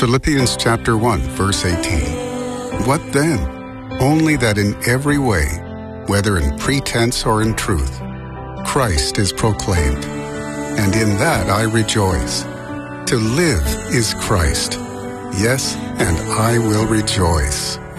Philippians chapter 1, verse 18. What then? Only that in every way, whether in pretense or in truth, Christ is proclaimed, and in that I rejoice. To live is Christ. Yes, and I will rejoice.